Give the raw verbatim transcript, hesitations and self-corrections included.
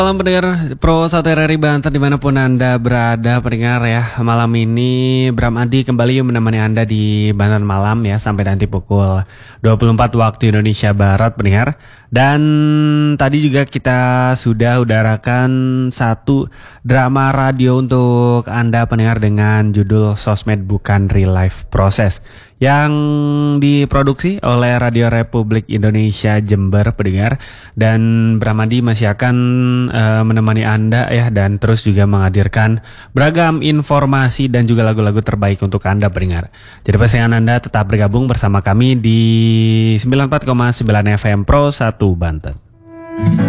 Malam pendengar Pro satu R R I Banten dimanapun Anda berada pendengar ya. Malam ini Bram Adi kembali menemani Anda di Banten Malam ya sampai nanti pukul dua puluh empat waktu Indonesia Barat pendengar. Dan tadi juga kita sudah udarakan satu drama radio untuk Anda pendengar dengan judul Sosmed Bukan Real Life Proses yang diproduksi oleh Radio Republik Indonesia Jember pendengar. Dan Bram Adi masih akan uh, menemani Anda ya dan terus juga menghadirkan beragam informasi dan juga lagu-lagu terbaik untuk Anda pendengar. Jadi pastikan Anda tetap bergabung bersama kami di sembilan puluh empat koma sembilan F M Pro satu Banten.